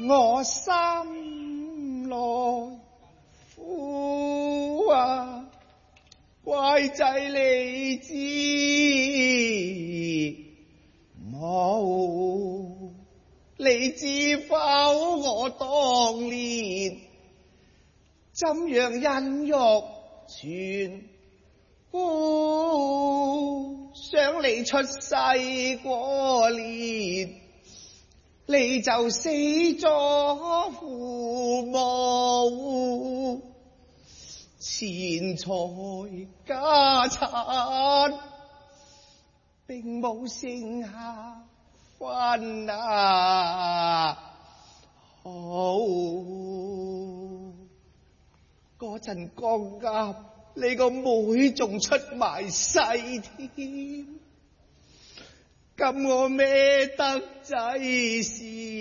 我心內苦啊！乖仔你知冇？你知否我當年怎樣忍辱存孤？想你出世嗰年，你就死咗父母，錢財家產並冇剩下分啊好。嗰陣剛啱你個妹仲出埋世添，咁我孭得仔事